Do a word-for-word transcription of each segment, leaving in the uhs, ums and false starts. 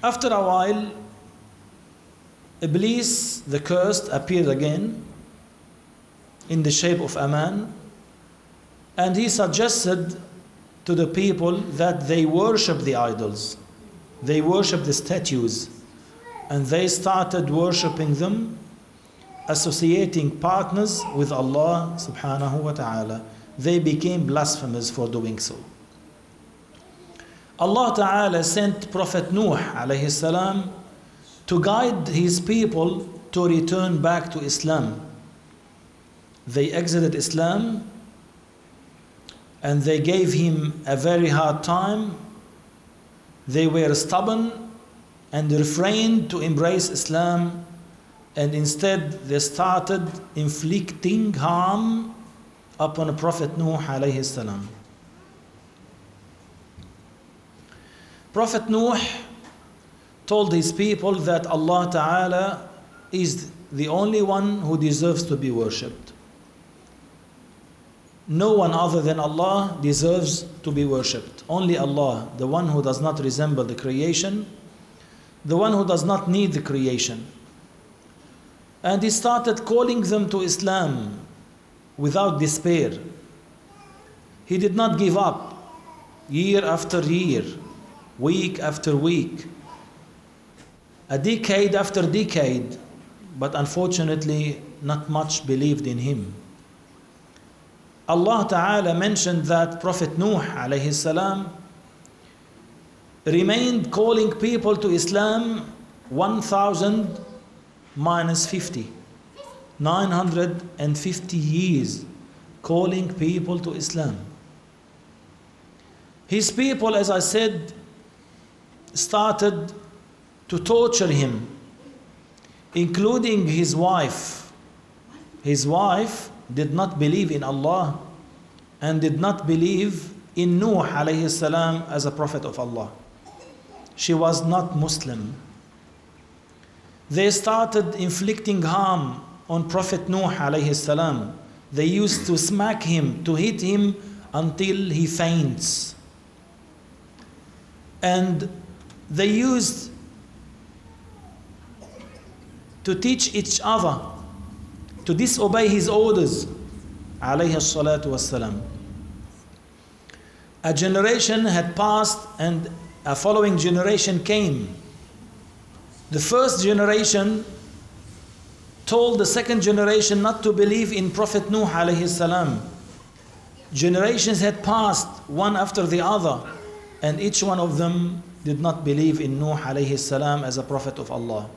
After a while, Iblis, the cursed, appeared again in the shape of a man, and he suggested to the people that they worship the idols, they worship the statues, and they started worshiping them, associating partners with Allah subhanahu wa ta'ala. They became blasphemous for doing so. Allah ta'ala sent Prophet Nuh alayhi salam to guide his people to return back to Islam. They exited Islam and they gave him a very hard time. They were stubborn and refrained to embrace Islam, and instead they started inflicting harm upon Prophet Nuh alayhi salam. Prophet Nuh told his people that Allah Ta'ala is the only one who deserves to be worshipped. No one other than Allah deserves to be worshipped. Only Allah, the one who does not resemble the creation, the one who does not need the creation. And he started calling them to Islam without despair. He did not give up year after year, week after week, a decade after decade, but unfortunately not much believed in him. Allah Ta'ala mentioned that Prophet Nuh alayhi salam remained calling people to Islam one thousand minus fifty, nine hundred fifty years calling people to Islam. His people, as I said, started to torture him, including his wife. His wife did not believe in Allah and did not believe in Nuh alayhi salam as a prophet of Allah. She was not Muslim. They started inflicting harm on Prophet Nuh alayhi salam. They used to smack him, to hit him until he faints. And they used to teach each other to disobey his orders, alayhi salatu wassalam. A generation had passed and a following generation came. The first generation told the second generation not to believe in Prophet Nuh alayhi salam. Generations had passed one after the other, and each one of them did not believe in Nuh alayhi salam as a prophet of Allah.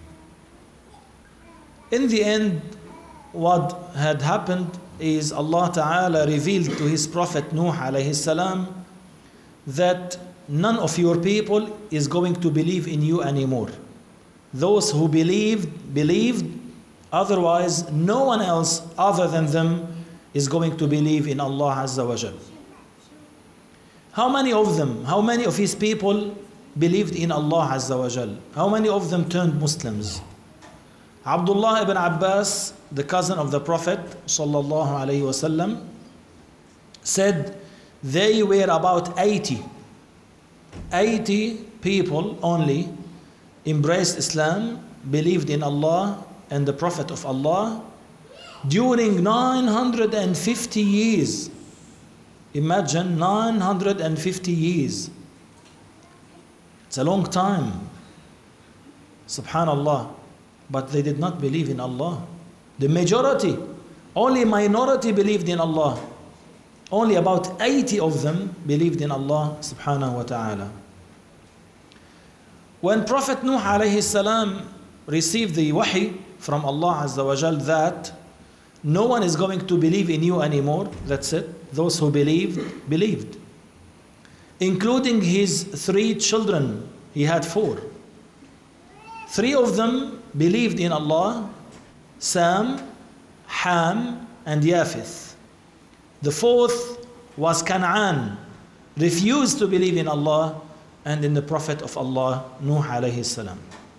In the end, what had happened is Allah Ta'ala revealed to his prophet Nuh alayhi salam that none of your people is going to believe in you anymore. Those who believed, believed, otherwise no one else other than them is going to believe in Allah Azza wa Jal. How many of them, how many of his people believed in Allah Azza wa Jal? How many of them turned Muslims? Abdullah ibn Abbas, the cousin of the Prophet sallallahu alaihi wasallam, said they were about eighty. eighty people only embraced Islam, believed in Allah and the Prophet of Allah during nine hundred fifty years. Imagine nine hundred fifty years. It's a long time. Subhanallah. But they did not believe in Allah. The majority, only minority believed in Allah. Only about eighty of them believed in Allah subhanahu wa ta'ala. When Prophet Nuh alayhi salam received the wahi from Allah Azza wa Jal that no one is going to believe in you anymore, that's it. Those who believed, believed. Including his three children. He had four. Three of them believed in Allah, Sam, Ham, and Yafith. The fourth was Canaan, refused to believe in Allah and in the Prophet of Allah, Nuh alayhi salam.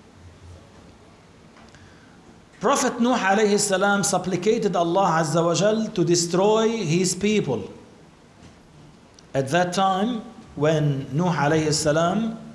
Prophet Nuh alayhi salam supplicated Allah Azza wa Jal to destroy his people. At that time, when Nuh alayhi salam